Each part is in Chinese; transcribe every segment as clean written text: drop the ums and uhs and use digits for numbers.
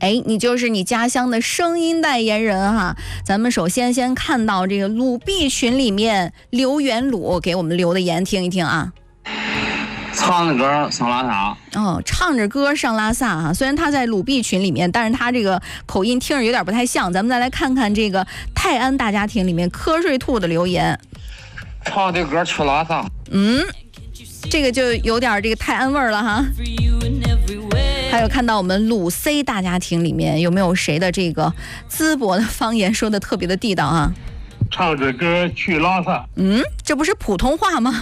你就是你家乡的声音代言人哈。咱们首先看到这个鲁 B 群里面刘元鲁给我们留的言，听一听啊。 唱着歌上拉萨唱着歌上拉萨啊！虽然他在鲁 B 群里面，但是他这个口音听着有点不太像。咱们再来看看这个泰安大家庭里面瞌睡兔的留言， 唱的歌去拉萨。 这个就有点这个泰安味儿了哈。还有看到我们鲁 C 大家庭里面有没有谁的这个淄博的方言说的特别的地道啊？ 唱着歌去拉萨。 这不是普通话吗？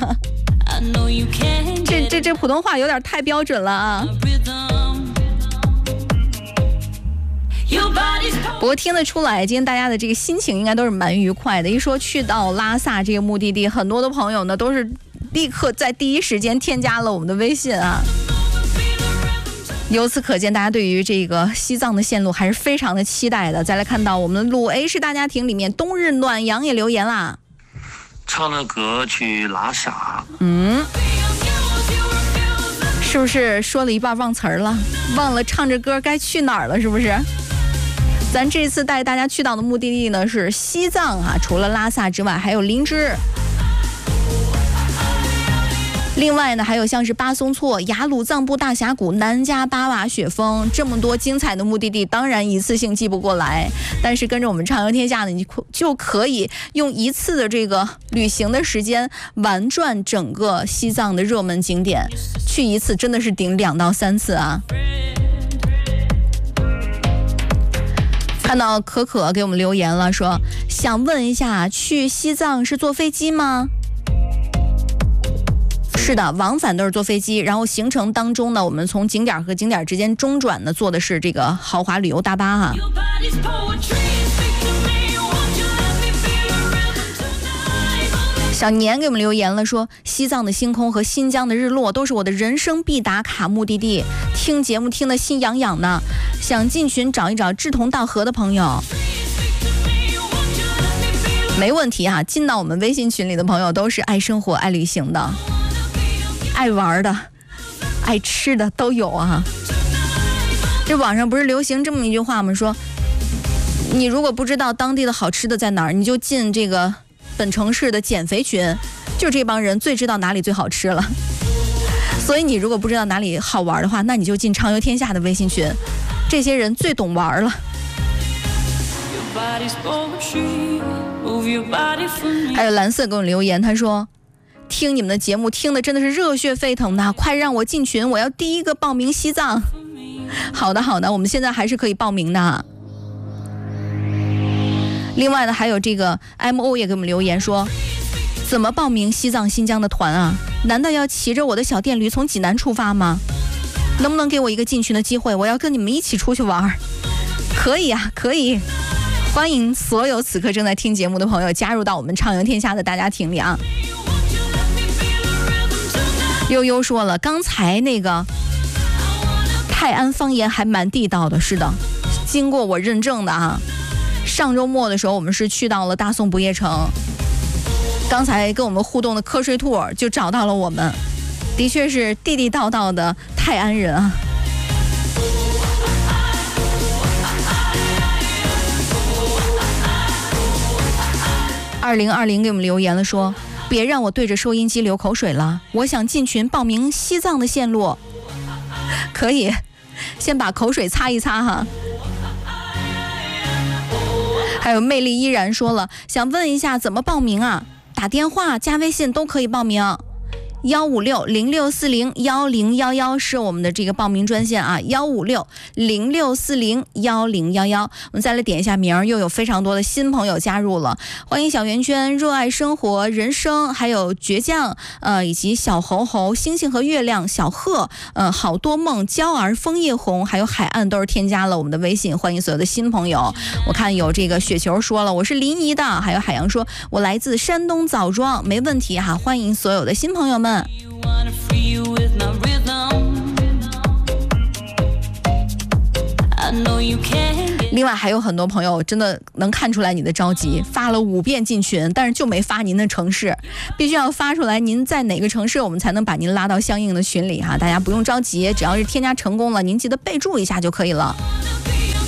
这普通话有点太标准了啊。不过听得出来，今天大家的这个心情应该都是蛮愉快的。一说去到拉萨这个目的地，很多的朋友呢都是立刻在第一时间添加了我们的微信啊。由此可见，大家对于这个西藏的线路还是非常的期待的。再来看到我们的鲁 H 大家庭里面，冬日暖阳也留言啦， 唱着歌去拉萨。 是不是说了一半忘词儿了，忘了唱着歌该去哪儿了？是不是？咱这次带大家去到的目的地呢是西藏啊，除了拉萨之外，还有林芝。另外呢，还有像是巴松措、雅鲁藏布大峡谷、南迦巴瓦雪峰，这么多精彩的目的地，当然一次性记不过来。但是跟着我们畅游天下呢，你就可以用一次的这个旅行的时间玩转整个西藏的热门景点，去一次真的是顶2到3次啊。看到可可给我们留言了，说想问一下，去西藏是坐飞机吗？是的，往返都是坐飞机，然后行程当中呢，我们从景点和景点之间中转呢，坐的是这个豪华旅游大巴哈。小年给我们留言了，说西藏的星空和新疆的日落都是我的人生必打卡目的地，听节目听得心痒痒的，想进群找一找志同道合的朋友。没问题啊，进到我们微信群里的朋友都是爱生活爱旅行的，爱玩的爱吃的都有啊。这网上不是流行这么一句话吗，说你如果不知道当地的好吃的在哪儿，你就进这个本城市的减肥群，就这帮人最知道哪里最好吃了。所以你如果不知道哪里好玩的话，那你就进畅游天下的微信群，这些人最懂玩了。还有蓝色给我留言，他说听你们的节目听的真的是热血沸腾的，快让我进群，我要第一个报名西藏。好的好的，我们现在还是可以报名的。另外呢，还有这个 MO 也给我们留言说，怎么报名西藏新疆的团啊？难道要骑着我的小电驴从济南出发吗？能不能给我一个进群的机会，我要跟你们一起出去玩。可以啊，可以，欢迎所有此刻正在听节目的朋友加入到我们畅游天下的大家庭里啊。悠悠说了，刚才那个泰安方言还蛮地道的，是的，经过我认证的啊。上周末的时候，我们是去到了大宋不夜城，刚才跟我们互动的瞌睡兔就找到了我们，的确是地地道道的泰安人啊。2020给我们留言了，说别让我对着收音机流口水了，我想进群报名西藏的线路。可以先把口水擦一擦哈。还有魅力依然说了，想问一下怎么报名啊？打电话加微信都可以报名，156-0640-1011是我们的这个报名专线啊，156-0640-1011。我们再来点一下名，又有非常多的新朋友加入了，欢迎小圆圈、热爱生活、人生，还有倔强，以及小猴猴、星星和月亮、小贺，好多梦、娇儿、枫叶红，还有海岸都是添加了我们的微信，欢迎所有的新朋友。我看有这个雪球说了，我是临沂的，还有海洋说我来自山东枣庄，没问题哈，欢迎所有的新朋友们。另外还有很多朋友真的能看出来你的着急，发了5遍进群，但是就没发您的城市，必须要发出来您在哪个城市，我们才能把您拉到相应的群里哈。大家不用着急，只要是添加成功了，您记得备注一下就可以了。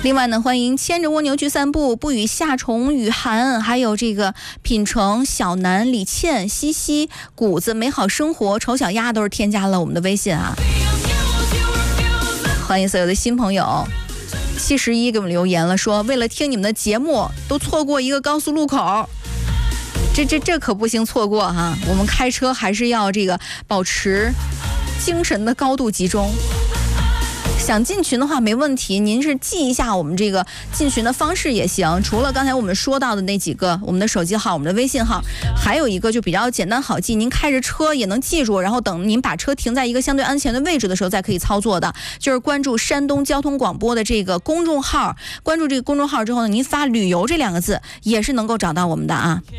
另外呢，欢迎牵着蜗牛去散步，不与夏虫、雨涵，还有这个品成、小南、李倩、西西、谷子、美好生活、丑小鸭都是添加了我们的微信啊。欢迎所有的新朋友。71给我们留言了，说为了听你们的节目，都错过一个高速路口。这可不行错过哈！我们开车还是要这个保持精神的高度集中。想进群的话没问题，您是记一下我们这个进群的方式也行。除了刚才我们说到的那几个，我们的手机号、我们的微信号，还有一个就比较简单好记，您开着车也能记住，然后等您把车停在一个相对安全的位置的时候再可以操作的，就是关注山东交通广播的这个公众号。关注这个公众号之后呢，您发旅游这2个字也是能够找到我们的啊。